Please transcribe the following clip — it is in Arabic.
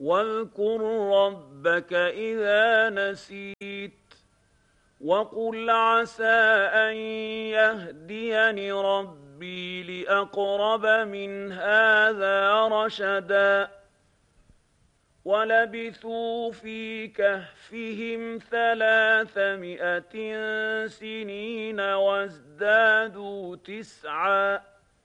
واذكر ربك إذا نسيت وقل عسى أن يهديني ربي لأقرب من هذا رشدا ولبثوا في كهفهم 300 سنين وازدادوا 9